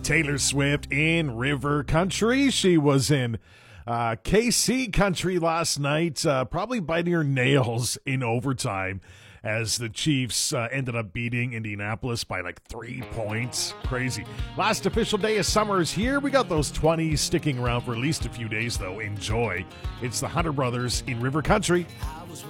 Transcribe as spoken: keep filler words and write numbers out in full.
Taylor Swift in River Country. She was in uh, K C Country last night, uh, probably biting her nails in overtime as the Chiefs uh, ended up beating Indianapolis by like three points. Crazy. Last official day of summer is here. We got those twenties sticking around for at least a few days, though. Enjoy. It's the Hunter Brothers in River Country. I was